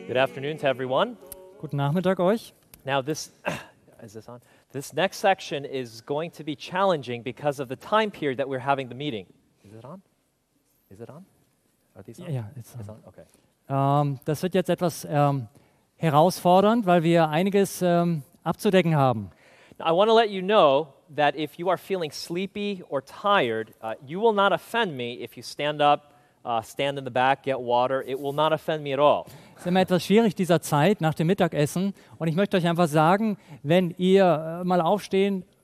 Good afternoon to everyone. Guten Nachmittag euch. Now this is this on? This next section is going to be challenging because of the time period that we're having the meeting. Is it on? Is it on? Are these on? Ja, it's It's on. Okay. das wird jetzt etwas herausfordernd, weil wir einiges abzudecken haben. Now, I want to let you know that if you are feeling sleepy or tired, you will not offend me if you stand up, stand in the back, get water. It will not offend me at all. Es ist immer etwas schwierig dieser Zeit nach dem Mittagessen und ich möchte euch einfach sagen, wenn ihr mal aufstehen